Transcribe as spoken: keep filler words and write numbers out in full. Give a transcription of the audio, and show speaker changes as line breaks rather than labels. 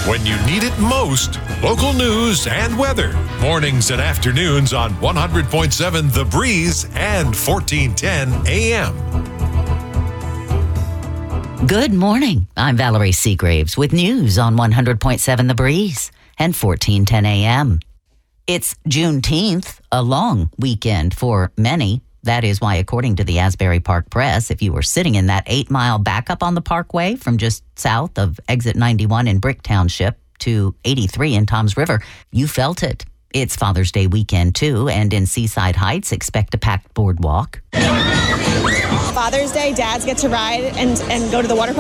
When you need it most, local news and weather. Mornings and afternoons on one hundred point seven The Breeze and fourteen ten A M.
Good morning. I'm Valerie Seagraves with news on one hundred point seven The Breeze and fourteen ten A M. It's Juneteenth, a long weekend for many. That is why, according to the Asbury Park Press, if you were sitting in that eight-mile backup on the Parkway from just south of Exit ninety-one in Brick Township to eighty-three in Toms River, you felt it. It's Father's Day weekend, too, and in Seaside Heights, expect a packed boardwalk.
Father's Day, dads get to ride and, and go to the water park.